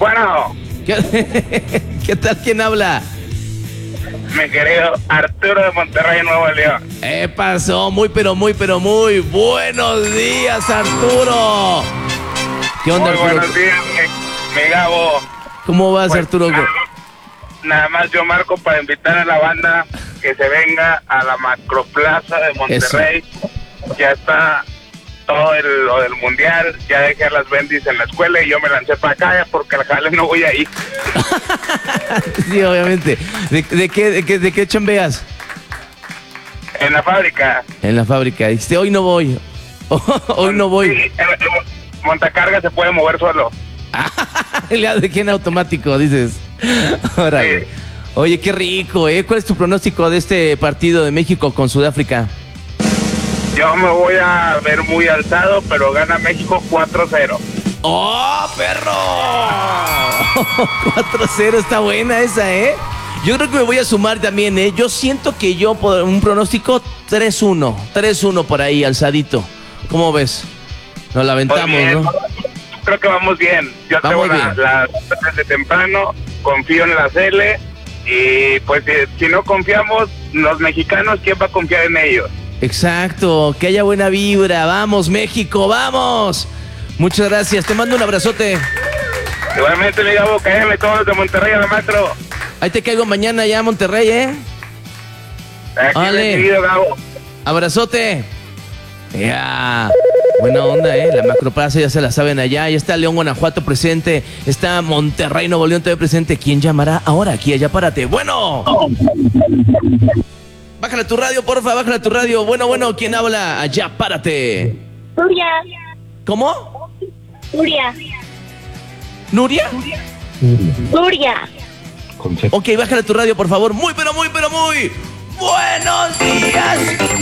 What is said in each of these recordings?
Bueno, ¿Qué tal? ¿Quién habla? mi querido Arturo de Monterrey, Nuevo León. Pasó? Muy buenos días, Arturo. ¿Qué onda, Muy Arturo? buenos días, mi Gabo. ¿Cómo vas, Pues, Arturo? nada más yo marco para invitar a la banda que se venga a la Macroplaza de Monterrey. Ya está todo lo del mundial, ya dejé a las bendis en la escuela y yo me lancé para acá porque al jale no voy ahí. Sí, obviamente. ¿De qué chambeas? En la fábrica. En la fábrica. Dijiste, hoy no voy. Hoy no voy. Sí, montacarga se puede mover solo. Le dejé en automático, dices. Órale. Sí. Oye, qué rico, ¿eh? ¿Cuál es tu pronóstico de este partido de México con Sudáfrica? Yo me voy a ver muy alzado, pero gana México 4-0. ¡Oh, perro! 4-0, está buena esa, ¿eh? Yo creo que me voy a sumar también, ¿eh? Yo siento que yo, por un pronóstico, 3-1. 3-1 por ahí, alzadito. ¿Cómo ves? Nos la aventamos, Bien, ¿no? creo que vamos bien. Yo Vamos tengo bien. las desde temprano, confío en la Cele y pues si no confiamos, los mexicanos, ¿quién va a confiar en ellos? Exacto, que haya buena vibra. ¡Vamos, México, vamos! Muchas gracias, te mando un abrazote. Igualmente, mi Gabo, cállame todos de Monterrey a la Macro. Ahí te caigo mañana ya a Monterrey, ¿eh? Aquí Vale. recibido, Gabo. Abrazote. Ya. Buena onda, ¿eh? La Macroplaza ya se la saben allá. Ya está León, Guanajuato presente. Está Monterrey, Nuevo León también presente. ¿Quién llamará ahora? Aquí, allá, párate. Bueno. Bájala tu radio, porfa, bájala tu radio. Bueno, ¿quién habla? Allá, párate. Nuria. ¿Cómo? Nuria. ¿Nuria? Nuria. Ok, bájala tu radio, por favor. Muy. ¡Buenos días!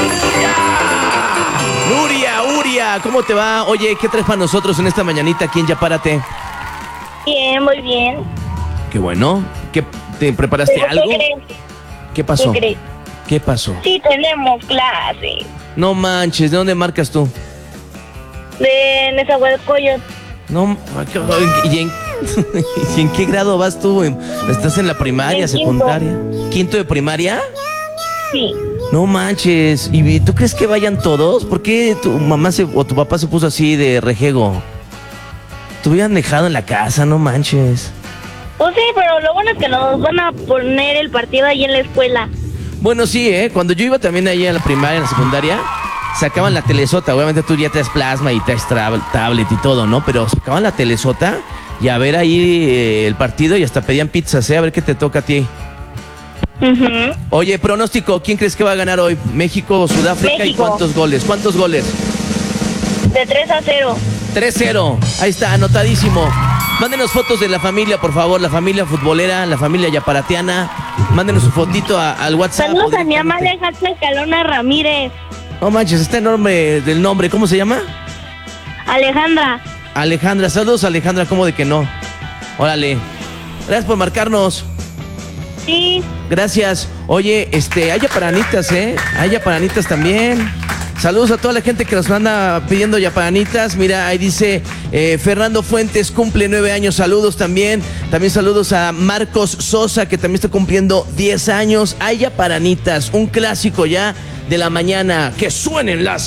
Nuria, ¿cómo te va? Oye, ¿qué traes para nosotros en esta mañanita aquí en Ya Párate? Bien, muy bien. Qué bueno. ¿Qué, te preparaste ¿Pero algo? qué crees? ¿Qué pasó? ¿Qué crees? ¿Qué pasó? Sí, tenemos clase. No manches, ¿de dónde marcas tú? De Nezahualcóyotl. No, ¿y en, ¿y en qué grado vas tú? ¿Estás en la primaria, En quinto. secundaria? ¿Quinto de primaria? Sí. No manches. ¿Y tú crees que vayan todos? ¿Por qué tu mamá o tu papá se puso así de rejego? Te hubieran dejado en la casa, no manches. Pues sí, pero lo bueno es que nos van a poner el partido ahí en la escuela. Bueno, sí, ¿eh? Cuando yo iba también ahí a la primaria, en la secundaria, sacaban la telesota. Obviamente tú ya traes plasma y traes tablet y todo, ¿no? Pero sacaban la telesota y a ver ahí el partido y hasta pedían pizzas, ¿eh? A ver qué te toca a ti. Ujú. Oye, pronóstico, ¿quién crees que va a ganar hoy? ¿México o Sudáfrica? México. ¿Y cuántos goles? ¿Cuántos goles? De 3-0. 3-0. Ahí está, anotadísimo. Mándenos fotos de la familia, por favor, la familia futbolera, la familia yaparatiana. Mándenos su fotito al WhatsApp. Saludos a mi mamá directamente. Alejandra Calona Ramírez. No manches, está enorme del nombre. ¿Cómo se llama? Alejandra. Alejandra. Saludos, Alejandra. ¿Cómo de que no? Órale. Gracias por marcarnos. Sí. Gracias. Oye, hay yaparanitas, ¿eh? Hay yaparanitas también. Saludos a toda la gente que nos anda pidiendo yaparanitas. Mira, ahí dice Fernando Fuentes cumple 9 años. Saludos también. También saludos a Marcos Sosa, que también está cumpliendo 10 años. Hay yaparanitas, un clásico ya de la mañana. Que suenen las